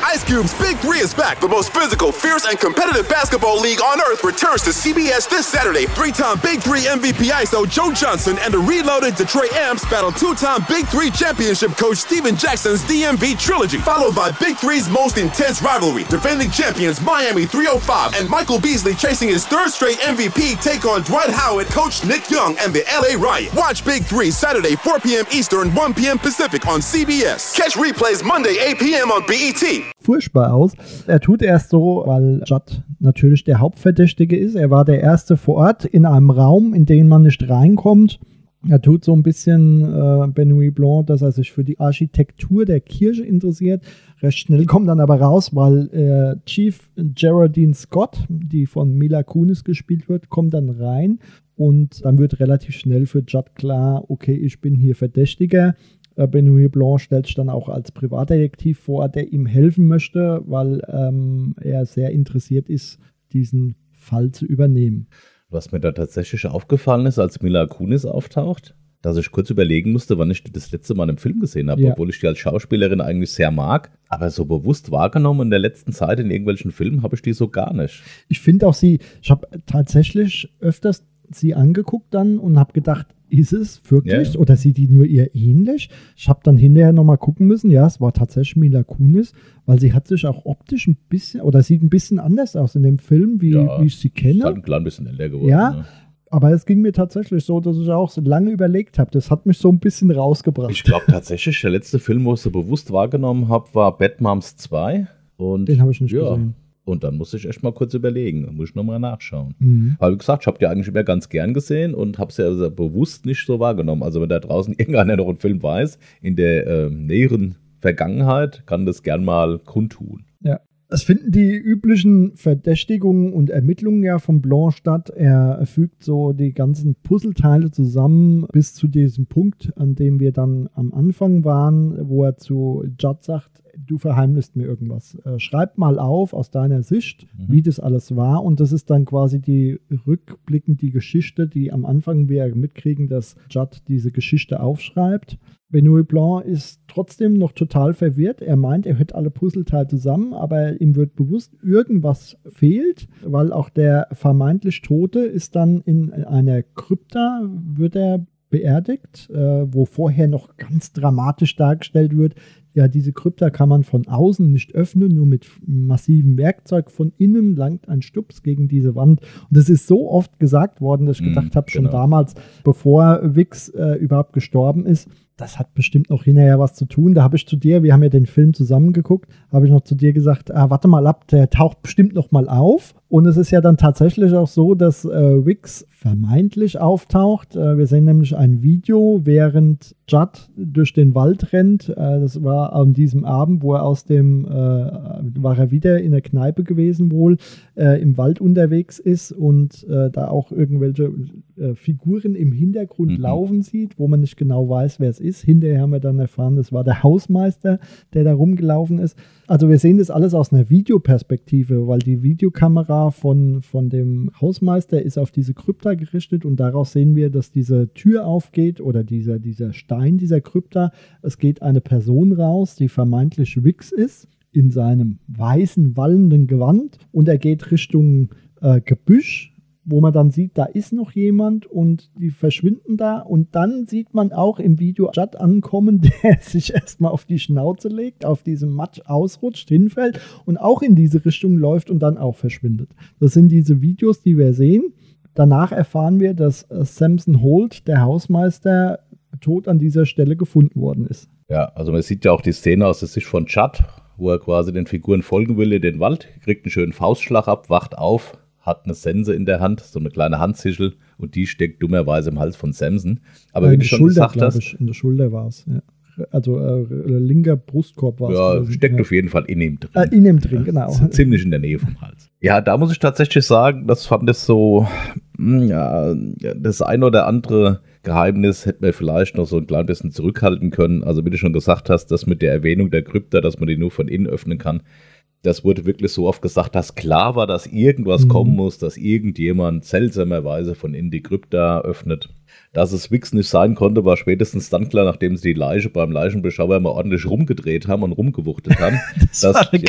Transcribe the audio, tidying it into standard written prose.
Ice Cube's Big Three is back. The most physical, fierce, and competitive basketball league on earth returns to CBS this Saturday. Three-time Big Three MVP ISO Joe Johnson and the reloaded Detroit Amps battle two-time Big Three championship coach Steven Jackson's DMV trilogy, followed by Big Three's most intense rivalry. Defending champions Miami 305 and Michael Beasley chasing his third straight MVP take on Dwight Howard, coach Nick Young, and the LA Riot. Watch Big Three Saturday 4 p.m. Eastern, 1 p.m. Pacific on CBS. Catch replays Monday 8 p.m. on BET. Furchtbar aus. Er tut erst so, weil Judd natürlich der Hauptverdächtige ist. Er war der Erste vor Ort in einem Raum, in den man nicht reinkommt. Er tut so ein bisschen Benoit Blanc, dass er sich für die Architektur der Kirche interessiert. Recht schnell kommt dann aber raus, weil Chief Geraldine Scott, die von Mila Kunis gespielt wird, kommt dann rein. Und dann wird relativ schnell für Judd klar, okay, ich bin hier Verdächtiger. Benoit Blanc stellt sich dann auch als Privatdetektiv vor, der ihm helfen möchte, weil er sehr interessiert ist, diesen Fall zu übernehmen. Was mir da tatsächlich aufgefallen ist, als Mila Kunis auftaucht, dass ich kurz überlegen musste, wann ich die das letzte Mal im Film gesehen habe, obwohl ich die als Schauspielerin eigentlich sehr mag. Aber so bewusst wahrgenommen in der letzten Zeit in irgendwelchen Filmen habe ich die so gar nicht. Ich finde auch ich habe tatsächlich öfters sie angeguckt dann und habe gedacht, ist es wirklich oder sieht die nur ihr ähnlich? Ich habe dann hinterher nochmal gucken müssen, es war tatsächlich Mila Kunis, weil sie hat sich auch optisch ein bisschen, oder sieht ein bisschen anders aus in dem Film, wie ich sie kenne. Ist halt ein klein bisschen älter geworden. Ja, aber es ging mir tatsächlich so, dass ich auch so lange überlegt habe. Das hat mich so ein bisschen rausgebracht. Ich glaube tatsächlich, der letzte Film, wo ich so bewusst wahrgenommen habe, war Bad Moms 2. Und den habe ich nicht gesehen. Und dann musste ich echt mal kurz überlegen. Dann muss ich nochmal nachschauen. Mhm. Aber wie gesagt, ich habe die eigentlich immer ganz gern gesehen und habe sie also bewusst nicht so wahrgenommen. Also wenn da draußen irgendeiner noch einen Film weiß, in der näheren Vergangenheit, kann das gern mal kundtun. Ja. Es finden die üblichen Verdächtigungen und Ermittlungen ja von Blanc statt. Er fügt so die ganzen Puzzleteile zusammen bis zu diesem Punkt, an dem wir dann am Anfang waren, wo er zu Judd sagt, du verheimlichst mir irgendwas. Schreib mal auf aus deiner Sicht, wie das alles war. Und das ist dann quasi die Geschichte, die am Anfang wir mitkriegen, dass Judd diese Geschichte aufschreibt. Benoit Blanc ist trotzdem noch total verwirrt. Er meint, er hört alle Puzzleteile zusammen, aber ihm wird bewusst, irgendwas fehlt, weil auch der vermeintlich Tote ist dann in einer Krypta, wird er beerdigt, wo vorher noch ganz dramatisch dargestellt wird, ja, diese Krypta kann man von außen nicht öffnen, nur mit massivem Werkzeug. Von innen langt ein Stups gegen diese Wand. Und das ist so oft gesagt worden, dass ich gedacht habe, schon damals, bevor Wicks überhaupt gestorben ist, das hat bestimmt noch hinterher was zu tun. Da habe ich zu dir, wir haben ja den Film zusammen geguckt, habe ich noch zu dir gesagt, warte mal ab, der taucht bestimmt noch mal auf. Und es ist ja dann tatsächlich auch so, dass Wicks vermeintlich auftaucht. Wir sehen nämlich ein Video, während Judd durch den Wald rennt. Das war an diesem Abend, wo er war er wieder in der Kneipe gewesen wohl, im Wald unterwegs ist und da auch irgendwelche Figuren im Hintergrund laufen sieht, wo man nicht genau weiß, wer es ist. Hinterher haben wir dann erfahren, das war der Hausmeister, der da rumgelaufen ist. Also wir sehen das alles aus einer Videoperspektive, weil die Videokamera von dem Hausmeister ist auf diese Krypta gerichtet und daraus sehen wir, dass diese Tür aufgeht oder dieser Stein dieser Krypta. Es geht eine Person raus, die vermeintlich Wicks ist, in seinem weißen, wallenden Gewand und er geht Richtung Gebüsch, wo man dann sieht, da ist noch jemand und die verschwinden da und dann sieht man auch im Video Judd ankommen, der sich erstmal auf die Schnauze legt, auf diesem Matsch ausrutscht, hinfällt und auch in diese Richtung läuft und dann auch verschwindet. Das sind diese Videos, die wir sehen. Danach erfahren wir, dass Samson Holt, der Hausmeister, tot an dieser Stelle gefunden worden ist. Ja, also man sieht ja auch die Szene aus der Sicht von Judd, wo er quasi den Figuren folgen will in den Wald, kriegt einen schönen Faustschlag ab, wacht auf, hat eine Sense in der Hand, so eine kleine Handsichel und die steckt dummerweise im Hals von Samson. Aber wie du schon gesagt hast... In der Schulter war es, ja. Also linker Brustkorb war es. Ja, steckt auf jeden Fall in ihm drin. In ihm drin, genau. Ziemlich in der Nähe vom Hals. Ja, da muss ich tatsächlich sagen, das fand ich so, das ein oder andere Geheimnis hätte man vielleicht noch so ein klein bisschen zurückhalten können. Also wie du schon gesagt hast, das mit der Erwähnung der Krypta, dass man die nur von innen öffnen kann, das wurde wirklich so oft gesagt, dass klar war, dass irgendwas kommen muss, dass irgendjemand seltsamerweise von innen die Krypta öffnet. Dass es Wicks nicht sein konnte, war spätestens dann klar, nachdem sie die Leiche beim Leichenbeschauer mal ordentlich rumgedreht haben und rumgewuchtet haben. Das war eine